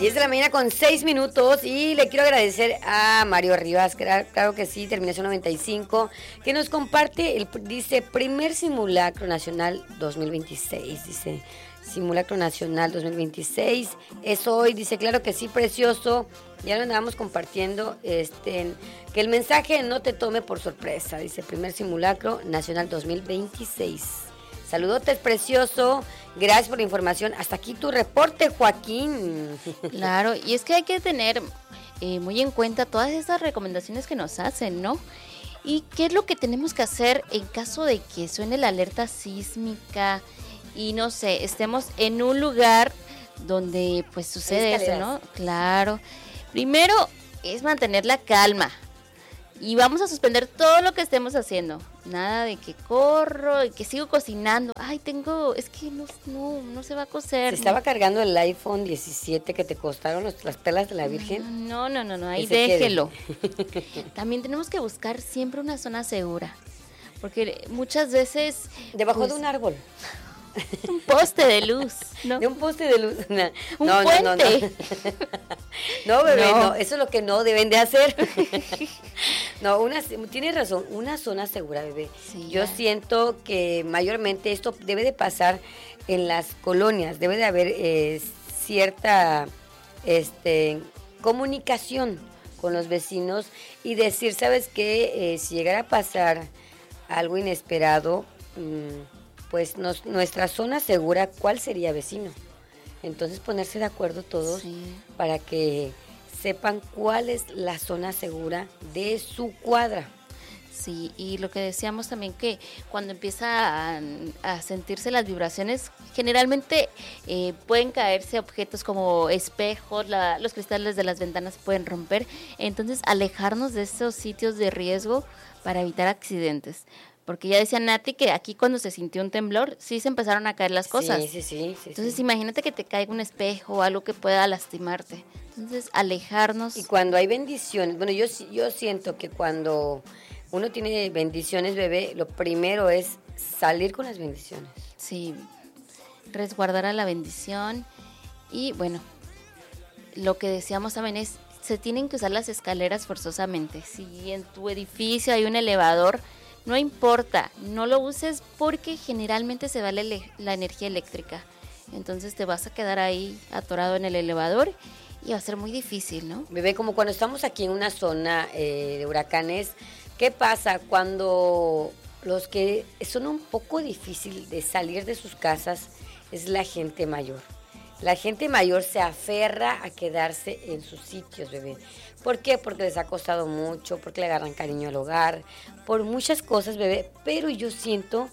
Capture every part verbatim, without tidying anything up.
diez de la mañana con seis minutos y le quiero agradecer a Mario Rivas, claro, claro que sí, terminación noventa y cinco, que nos comparte, el, dice, primer simulacro nacional dos mil veintiséis, dice, simulacro nacional dos mil veintiséis, es hoy, dice, claro que sí, precioso, ya lo andábamos compartiendo, este, que el mensaje no te tome por sorpresa, dice, primer simulacro nacional dos mil veintiséis. Saludotes, precioso. Gracias por la información. Hasta aquí tu reporte, Joaquín. Claro, y es que hay que tener eh, muy en cuenta todas esas recomendaciones que nos hacen, ¿no? Y qué es lo que tenemos que hacer en caso de que suene la alerta sísmica y no sé, estemos en un lugar donde pues sucede eso, ¿no? Claro. Primero es mantener la calma. Y vamos a suspender todo lo que estemos haciendo. Nada de que corro y que sigo cocinando. Ay, tengo, es que no, no, no se va a cocer. Se estaba cargando el iPhone diecisiete que te costaron los, las perlas de la Virgen. No, no, no, no, ahí déjelo. También tenemos que buscar siempre una zona segura. Porque muchas veces... Debajo pues, de un árbol. Un poste de luz, ¿no? De un poste de luz. No, un no, puente. No, no, no. No, bebé, no. no. Eso es lo que no deben de hacer. No, una, tienes razón, una zona segura, bebé. Sí, Yo ya. siento que mayormente esto debe de pasar en las colonias. Debe de haber eh, cierta este, comunicación con los vecinos y decir, ¿sabes qué? Eh, si llegara a pasar algo inesperado... Mmm, pues nos, nuestra zona segura, ¿cuál sería, vecino? Entonces ponerse de acuerdo todos sí. para que sepan cuál es la zona segura de su cuadra. Sí, y lo que decíamos también que cuando empieza a, a sentirse las vibraciones, generalmente eh, pueden caerse objetos como espejos, la, los cristales de las ventanas pueden romper, entonces alejarnos de esos sitios de riesgo para evitar accidentes. Porque ya decía Nati que aquí cuando se sintió un temblor, sí se empezaron a caer las cosas. Sí, sí, sí. sí Entonces sí. imagínate que te caiga un espejo o algo que pueda lastimarte. Entonces alejarnos. Y cuando hay bendiciones, bueno, yo, yo siento que cuando uno tiene bendiciones, bebé, lo primero es salir con las bendiciones. Sí, resguardar a la bendición. Y bueno, lo que decíamos también es, se tienen que usar las escaleras forzosamente. Si en tu edificio hay un elevador... No importa, no lo uses porque generalmente se va la, la energía eléctrica. Entonces te vas a quedar ahí atorado en el elevador y va a ser muy difícil, ¿no? Bebé, como cuando estamos aquí en una zona eh, de huracanes, ¿qué pasa cuando los que son un poco difícil de salir de sus casas es la gente mayor? La gente mayor se aferra a quedarse en sus sitios, bebé. ¿Por qué? Porque les ha costado mucho, porque le agarran cariño al hogar, por muchas cosas, bebé. Pero yo siento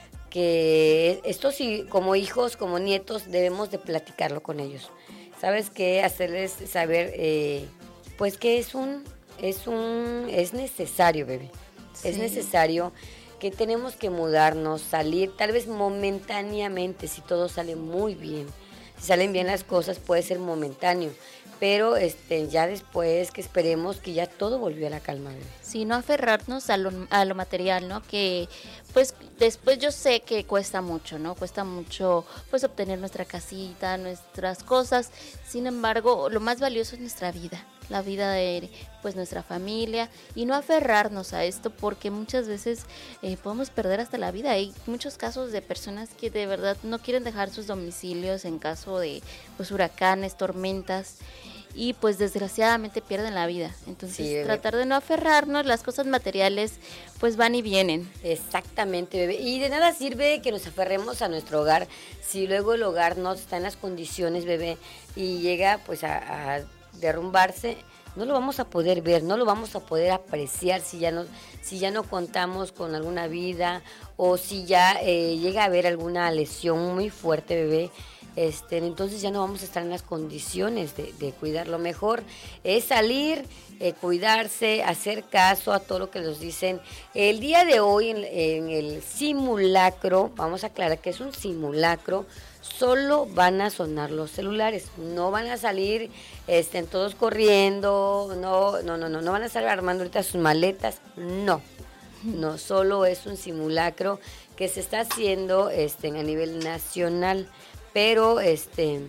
que esto sí, como hijos, como nietos, debemos de platicarlo con ellos. ¿Sabes qué? Hacerles saber, eh, pues que es un, es un, es necesario, bebé. Sí. Es necesario que tenemos que mudarnos, salir, tal vez momentáneamente, si todo sale muy bien. Si salen bien las cosas puede ser momentáneo, pero este ya después que esperemos que ya todo volvió a la calma. Sí, no aferrarnos a lo, a lo material, ¿no? Que pues después yo sé que cuesta mucho, ¿no? Cuesta mucho pues obtener nuestra casita, nuestras cosas. Sin embargo, lo más valioso es nuestra vida, la vida de pues nuestra familia y no aferrarnos a esto porque muchas veces eh, podemos perder hasta la vida. Hay muchos casos de personas que de verdad no quieren dejar sus domicilios en caso de pues huracanes, tormentas y pues desgraciadamente pierden la vida. Entonces sí, tratar de no aferrarnos, las cosas materiales pues van y vienen. Exactamente, bebé. Y de nada sirve que nos aferremos a nuestro hogar si luego el hogar no está en las condiciones, bebé, y llega pues a, a derrumbarse. No lo vamos a poder ver, no lo vamos a poder apreciar si ya no, si ya no contamos con alguna vida o si ya eh, llega a haber alguna lesión muy fuerte, bebé. Este, entonces ya no vamos a estar en las condiciones de, de cuidar. Lo mejor es salir, eh, cuidarse, hacer caso a todo lo que nos dicen. El día de hoy en, en el simulacro, vamos a aclarar que es un simulacro, solo van a sonar los celulares, no van a salir estén todos corriendo, no, no, no, no, no van a estar armando ahorita sus maletas, no, no, solo es un simulacro que se está haciendo este, a nivel nacional, pero este,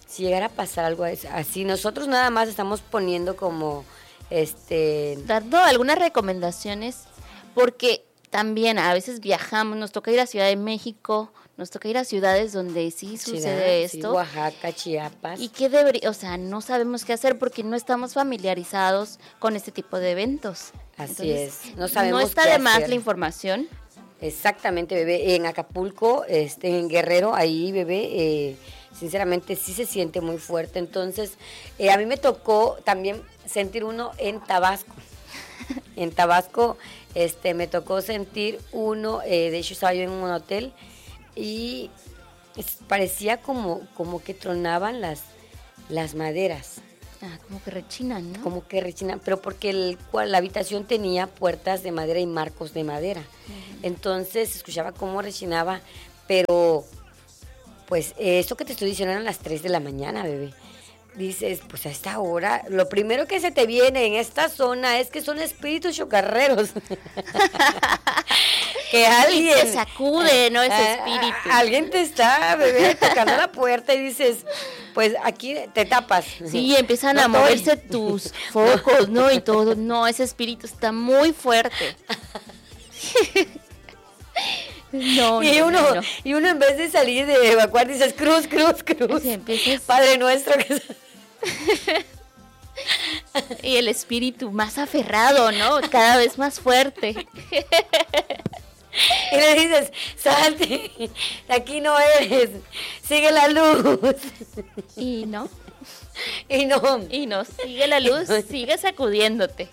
si llegara a pasar algo así, nosotros nada más estamos poniendo como, este... dando algunas recomendaciones, porque también a veces viajamos, nos toca ir a Ciudad de México, nos toca ir a ciudades donde sí sucede sí, esto. Oaxaca, Chiapas. Y qué debería, o sea, no sabemos qué hacer porque no estamos familiarizados con este tipo de eventos. Así Entonces, es, no sabemos no está qué de más hacer. la información. Exactamente, bebé. En Acapulco, este, en Guerrero, ahí, bebé, eh, sinceramente sí se siente muy fuerte. Entonces, eh, a mí me tocó también sentir uno en Tabasco. En Tabasco, este, me tocó sentir uno, eh, de hecho estaba yo en un hotel y es, parecía como, como que tronaban las, las maderas. Ah, como que rechinan, ¿no? Como que rechinan, pero porque el, cual, la habitación tenía puertas de madera y marcos de madera. Uh-huh. Entonces escuchaba cómo rechinaba, pero pues eso que te estoy diciendo eran las tres de la mañana, bebé. Dices, pues a esta hora, lo primero que se te viene en esta zona es que son espíritus chocarreros. Que alguien... te sacude, ¿no? Ese espíritu. A, a, alguien te está, bebé, tocando la puerta y dices, pues aquí te tapas. Sí, empiezan no a estoy. moverse tus focos, ¿no? Y todo. No, ese espíritu está muy fuerte. No, y no, uno no, no. y uno en vez de salir de evacuar dices cruz, cruz, cruz. Sí, empiezas... Padre nuestro que... Y el espíritu más aferrado, ¿no? Cada vez más fuerte. Y le dices, salte, aquí no eres, sigue la luz. Y no. Y no. Y no, sigue la luz, sigue sacudiéndote.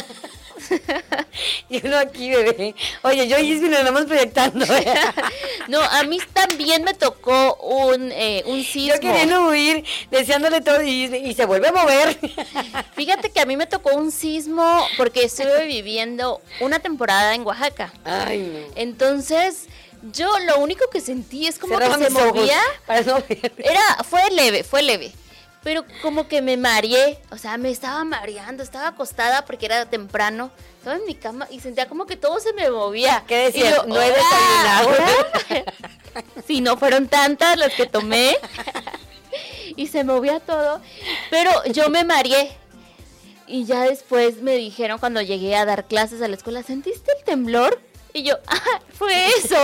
Y uno aquí, bebé. Oye, yo y Ismi nos estamos proyectando. ¿eh? No, a mí también me tocó un, eh, un sismo. Yo queriendo huir, deseándole todo y, y se vuelve a mover. Fíjate que a mí me tocó un sismo porque estuve viviendo una temporada en Oaxaca. Ay, no. Entonces, yo lo único que sentí es como Cerraba que se movía. Para no ver. Era, fue leve, fue leve. Pero como que me mareé, o sea, me estaba mareando, estaba acostada porque era temprano, estaba en mi cama y sentía como que todo se me movía. ¿Qué decías? Yo, no he desayunado. Sí, no fueron tantas las que tomé y se movía todo, pero yo me mareé. Y ya después me dijeron cuando llegué a dar clases a la escuela, ¿sentiste el temblor? Y yo, ah, fue eso.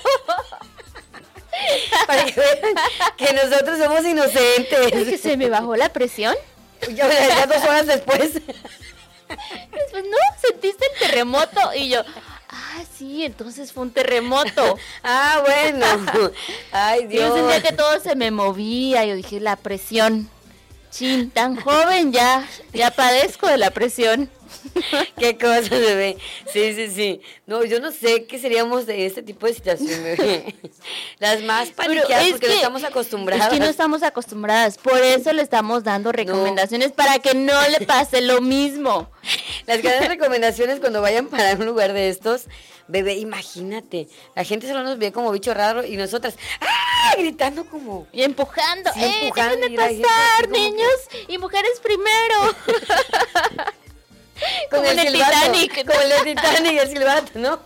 Para que vean que nosotros somos inocentes. Es que se me bajó la presión. Yo ya dos horas después. Después, no, sentiste el terremoto. Y yo, ah, sí, entonces fue un terremoto. Ah, bueno. Ay, Dios. Yo sentía que todo se me movía. Yo dije, la presión. Chin, tan joven ya, ya padezco de la presión. Qué cosa, bebé. Sí, sí, sí. No, yo no sé qué seríamos de este tipo de situación, bebé. Las más paniqueadas porque que, no estamos acostumbradas. Es que no estamos acostumbradas, por eso le estamos dando recomendaciones no. para que no le pase lo mismo. Las grandes recomendaciones cuando vayan para un lugar de estos, bebé, imagínate, la gente solo nos ve como bicho raro y nosotras, ¡ah! Gritando como... Y empujando, sí, ¡eh! empujando, ¡Dejen de pasar, niños! Que... Y mujeres primero. Como el, el Titanic. Como el de Titanic, el silbato, ¿no?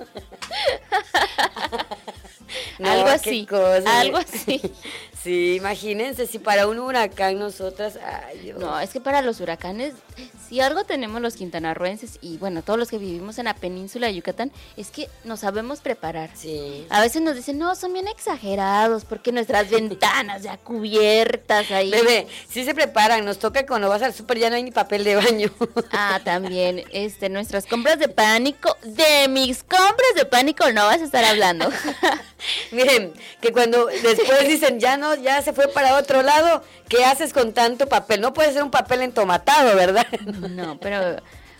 No, algo así, cosa, algo así. Sí, imagínense, si para un huracán nosotras, ay Dios. No, es que para los huracanes, si algo tenemos los quintanarroenses y bueno, todos los que vivimos en la península de Yucatán, es que nos sabemos preparar. Sí. A veces nos dicen, no, son bien exagerados, porque nuestras ventanas ya cubiertas ahí. Bebé, sí se preparan, nos toca cuando vas al súper ya no hay ni papel de baño. Ah, también, este, nuestras compras de pánico, de mis compras de pánico no vas a estar hablando. Miren, que cuando después dicen, ya no, ya se fue para otro lado, ¿qué haces con tanto papel? No puede ser un papel entomatado, ¿verdad? No, pero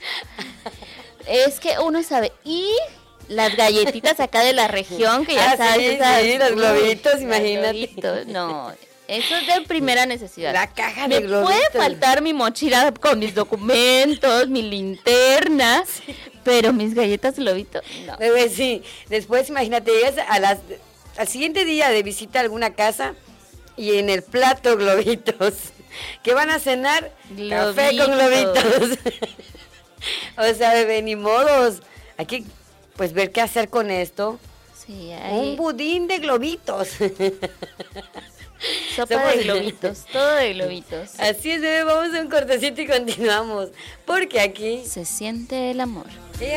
es que uno sabe. Y las galletitas acá de la región, que ya ah, sabes. Sí, esas, sí, los globitos, uy, imagínate. Los globitos, no, eso es de primera necesidad. La caja Me de globitos. puede faltar mi mochila con mis documentos, mi linterna, sí. Pero mis galletas globito, no. Bebé, sí. Después, imagínate, llegas a las, al siguiente día de visita a alguna casa y en el plato globitos. ¿Qué van a cenar? Globitos. Café con globitos. O sea, bebé, ni modos. Hay que, pues, ver qué hacer con esto. Sí, hay... Un budín de globitos. Sopa Somos- de globitos, todo de globitos. Así es, bebé, vamos a un cortecito y continuamos. Porque aquí Se siente el amor.